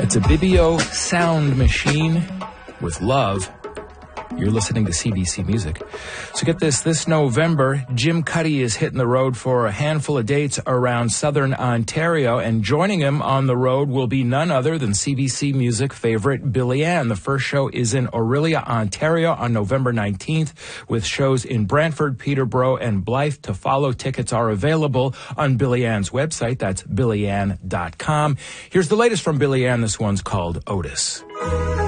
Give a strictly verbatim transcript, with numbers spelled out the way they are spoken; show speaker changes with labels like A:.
A: It's a Bibio sound machine with love. You're listening to C B C Music. So get this, this November, Jim Cuddy is hitting the road for a handful of dates around southern Ontario, and joining him on the road will be none other than C B C Music favorite Billy Ann. The first show is in Orillia, Ontario on November nineteenth, with shows in Brantford, Peterborough, and Blythe to follow. Tickets are available on Billy Ann's website. That's billy ann dot com. Here's the latest from Billy Ann. This one's called Otis.